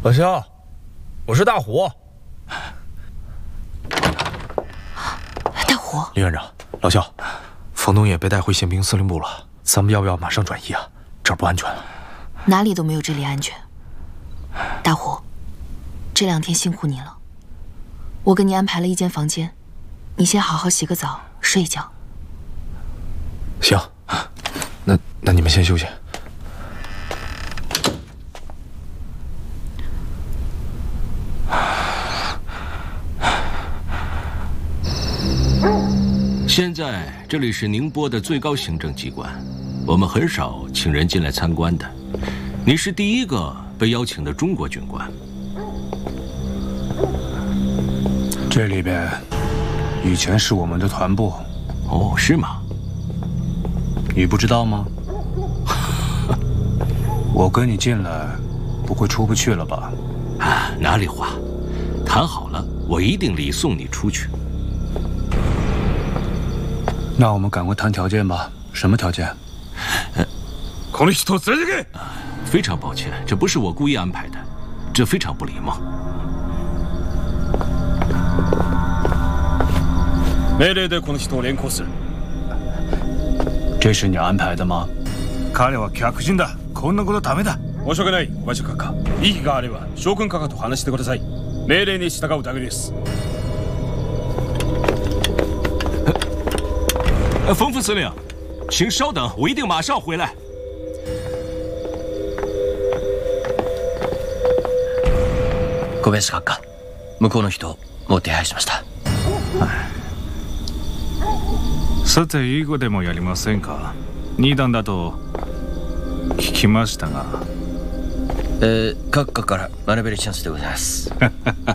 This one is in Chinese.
老肖，我是大虎。 大虎， 林院长，老肖，冯东野被带回宪兵司令部了，咱们要不要马上转移啊？这儿不安全了。 哪里都没有这里安全。大虎，这2天辛苦你了。我给你安排了一间房间，你先好好洗个澡，睡一觉。 行，那你们先休息。 现在这里是宁波的最高行政机关，我们很少请人进来参观的。你是第一个被邀请的中国军官。 这里边以前是我们的团部。 哦，是吗？ 你不知道吗？我跟你进来，不会出不去了吧？ 啊，哪里话，谈好了，我一定礼送你出去。 那我们赶快谈条件吧。什么条件？ この人連れてけ！ 非常抱歉，这不是我故意安排的，这非常不礼貌。 命令でこの人を連行する。 这是你安排的吗？ 彼は客人だ。こんなことダメだ。申し訳ない、お場所閣下。意義があれば将軍閣下と話してください。命令に従うだけです。 冯副司令，请稍等，我一定马上回来。 小林閣下、向こうの人もう手配しました。 さて、囲碁でもやりませんか。2段だと聞きましたが。 閣下から学べるチャンスでございます。